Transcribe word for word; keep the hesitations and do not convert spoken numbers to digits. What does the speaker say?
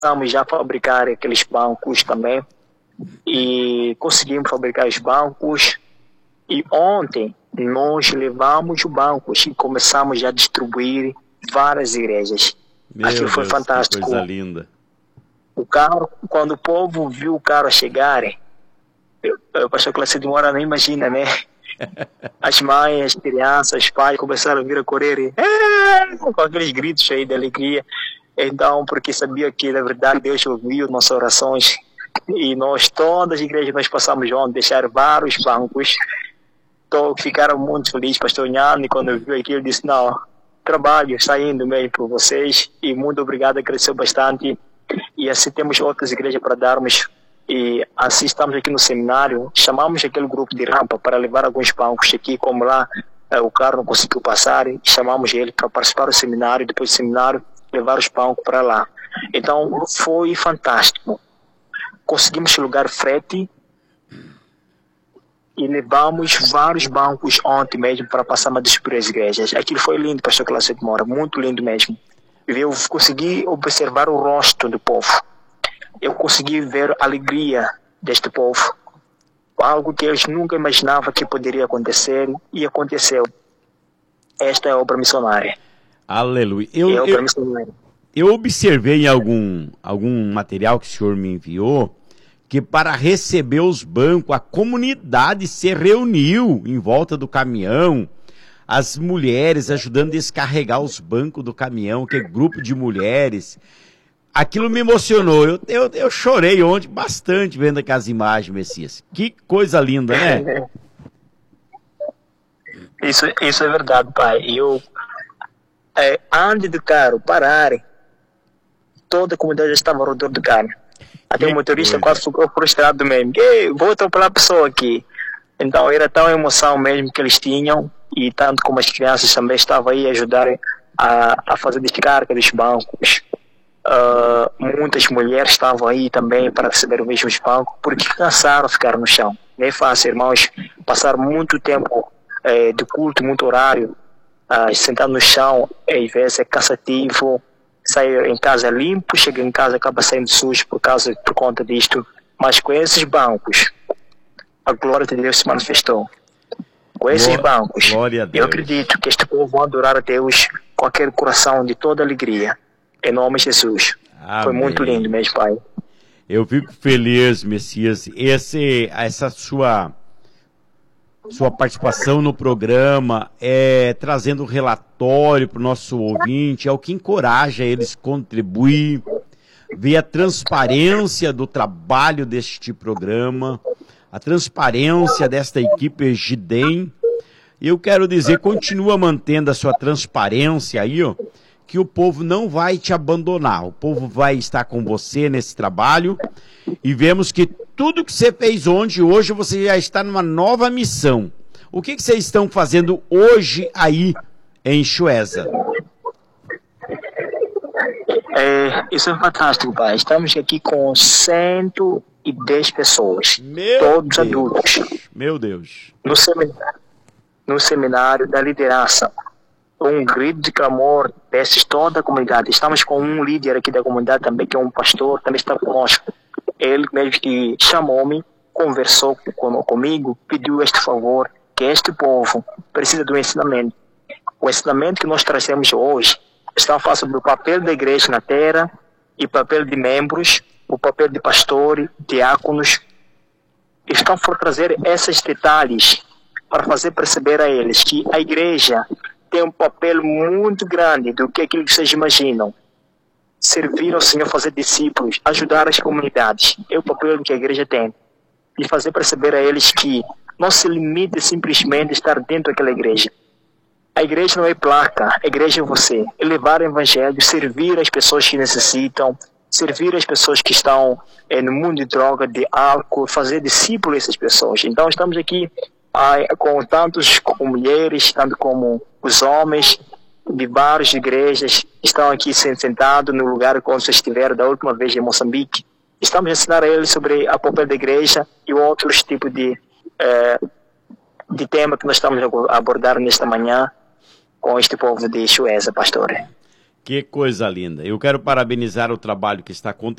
começamos já a fabricar aqueles bancos também e conseguimos fabricar os bancos. E ontem nós levamos os bancos e começamos já a distribuir várias igrejas. Meu Aquilo foi Deus, fantástico. que coisa linda. O carro, quando o povo viu o carro chegar, o pastor Clássico demora, não imagina, né? As mães, as crianças, os pais começaram a vir a correr e, é, com aqueles gritos aí de alegria. Então, porque sabia que, na verdade, Deus ouviu nossas orações e nós, todas as igrejas, nós passamos ontem, deixar vários bancos. Então, ficaram muito felizes, pastor Nhani, quando viu aquilo, disse, não, trabalho saindo mesmo por vocês e muito obrigado, cresceu bastante. E assim temos outras igrejas para darmos. E assim estamos aqui no seminário, chamamos aquele grupo de rampa para levar alguns bancos aqui, como lá eh, o carro não conseguiu passar, e chamamos ele para participar do seminário, depois do seminário levar os bancos para lá. Então foi fantástico. Conseguimos lugar frete e levamos vários bancos ontem mesmo para passar uma distribuir as igrejas. Aquilo foi lindo, pastor Clássico Mora, muito lindo mesmo. Eu consegui observar o rosto do povo. Eu consegui ver a alegria deste povo. Algo que eles nunca imaginavam que poderia acontecer e aconteceu. Esta é a obra missionária. Aleluia. Eu, é a obra eu, missionária. eu observei em algum, algum material que o senhor me enviou que para receber os bancos, a comunidade se reuniu em volta do caminhão, as mulheres ajudando a descarregar os bancos do caminhão, que é grupo de mulheres. Aquilo me emocionou. Eu, eu, eu chorei ontem bastante vendo aquelas imagens, Messias. Que coisa linda, né? Isso, isso é verdade, pai. Eu, é, antes do carro parar, toda a comunidade já estava ao redor do carro. Até que o motorista coisa. Quase ficou frustrado mesmo. Vou atropelar a pessoa aqui. Então era tão emoção mesmo que eles tinham, e tanto como as crianças também estavam aí a ajudar a, a fazer descarga dos bancos. Uh, muitas mulheres estavam aí também para receber o mesmo banco, porque cansaram de ficar no chão. Não é fácil, irmãos, passar muito tempo eh, de culto, muito horário, uh, sentado no chão, às vezes é cansativo. Sair em casa limpo, chega em casa acaba saindo sujo por causa por conta disto. Mas com esses bancos, a glória de Deus se manifestou. Com esses Glória, bancos, glória a Deus. Eu acredito que este povo vai adorar a Deus com aquele coração de toda alegria. Em nome de Jesus. Amém. Foi muito lindo mesmo, pai. Eu fico feliz, Messias. Esse, essa sua, sua participação no programa, é, trazendo um relatório para o nosso ouvinte, é o que encoraja eles a contribuir, ver a transparência do trabalho deste programa, a transparência desta equipe Egidem. Eu quero dizer, continua mantendo a sua transparência aí, ó, que o povo não vai te abandonar, o povo vai estar com você nesse trabalho, e vemos que tudo que você fez ontem, hoje você já está numa nova missão. O que, que vocês estão fazendo hoje aí em Chuesa? É, isso é fantástico, pai. Estamos aqui com cento e dez pessoas, Meu todos Deus. adultos. Meu Deus. No seminário, no seminário da liderança. Um grito de clamor desses toda a comunidade. Estamos com um líder aqui da comunidade também, que é um pastor, também está conosco. Ele mesmo que chamou-me, conversou com, comigo, pediu este favor, que este povo precisa do ensinamento. O ensinamento que nós trazemos hoje está a falar sobre o papel da igreja na terra e o papel de membros, o papel de pastores, diáconos. Estão por trazer esses detalhes para fazer perceber a eles que a igreja tem um papel muito grande do que aquilo que vocês imaginam. Servir ao Senhor, fazer discípulos, ajudar as comunidades. É o papel que a igreja tem. E fazer perceber a eles que não se limite simplesmente a estar dentro daquela igreja. A igreja não é placa, a igreja é você. É levar o evangelho, servir as pessoas que necessitam, servir as pessoas que estão é, no mundo de droga, de álcool, fazer discípulos dessas pessoas. Então estamos aqui ah, com tantos com mulheres, tanto como os homens de várias igrejas estão aqui sentados no lugar quando vocês estiveram da última vez em Moçambique. Estamos a ensinar a eles sobre a papel da igreja e outros tipos de, eh, de tema que nós estamos a abordar nesta manhã com este povo de Chuesa, pastor. Que coisa linda. Eu quero parabenizar o trabalho que está acontecendo.